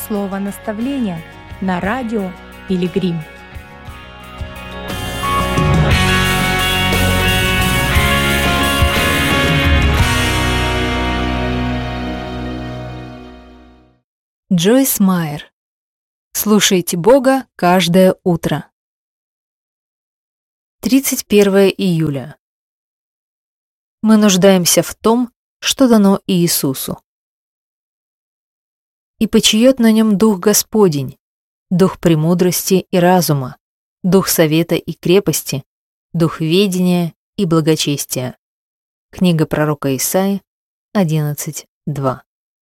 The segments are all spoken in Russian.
Слово наставления на радио Пилигрим. Джойс Майер. Слушайте Бога каждое утро. 31 июля. Мы нуждаемся в том, что дано Иисусу. «И почиет на нем Дух Господень, Дух премудрости и разума, Дух совета и крепости, Дух ведения и благочестия». Книга пророка Исаии, 11:2.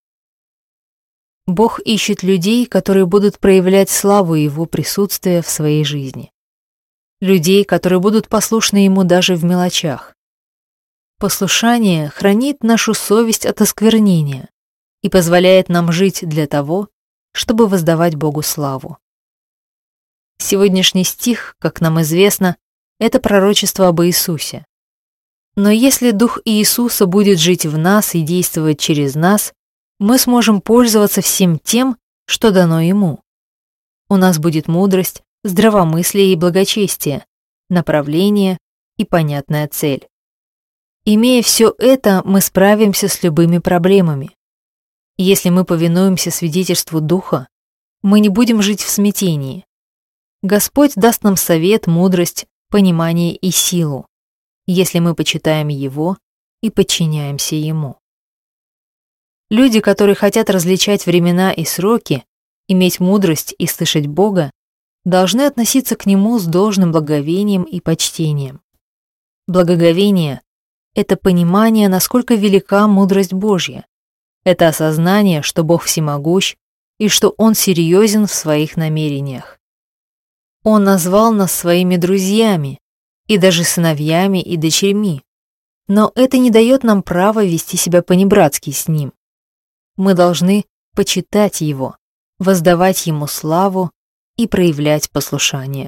Бог ищет людей, которые будут проявлять славу Его присутствия в своей жизни. Людей, которые будут послушны Ему даже в мелочах. Послушание хранит нашу совесть от осквернения и позволяет нам жить для того, чтобы воздавать Богу славу. Сегодняшний стих, как нам известно, это пророчество об Иисусе. Но если Дух Иисуса будет жить в нас и действовать через нас, мы сможем пользоваться всем тем, что дано Ему. У нас будет мудрость, здравомыслие и благочестие, направление и понятная цель. Имея все это, мы справимся с любыми проблемами. Если мы повинуемся свидетельству Духа, мы не будем жить в смятении. Господь даст нам совет, мудрость, понимание и силу, если мы почитаем Его и подчиняемся Ему. Люди, которые хотят различать времена и сроки, иметь мудрость и слышать Бога, должны относиться к Нему с должным благоговением и почтением. Благоговение — это понимание, насколько велика мудрость Божья. Это осознание, что Бог всемогущ и что Он серьезен в своих намерениях. Он назвал нас своими друзьями и даже сыновьями и дочерьми, но это не дает нам права вести себя понебратски с Ним. Мы должны почитать Его, воздавать Ему славу и проявлять послушание.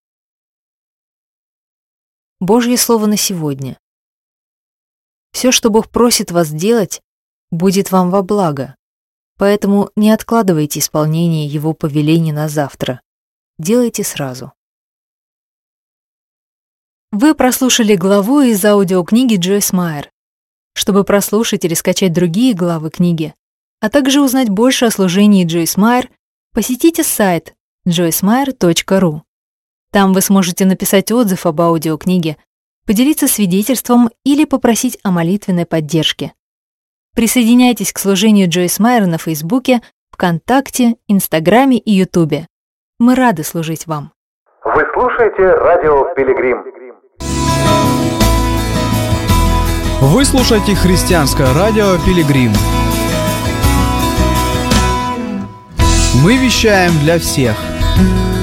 Божье Слово на сегодня. Все, что Бог просит вас делать, будет вам во благо, поэтому не откладывайте исполнение Его повелений на завтра. Делайте сразу. Вы прослушали главу из аудиокниги Джойс Майер. Чтобы прослушать или скачать другие главы книги, а также узнать больше о служении Джойс Майер, посетите сайт joycemeyer.ru. Там вы сможете написать отзыв об аудиокниге, поделиться свидетельством или попросить о молитвенной поддержке. Присоединяйтесь к служению Джойс Майер на Фейсбуке, ВКонтакте, Инстаграме и Ютубе. Мы рады служить вам. Вы слушаете радио Пилигрим. Вы слушаете христианское радио Пилигрим. Мы вещаем для всех.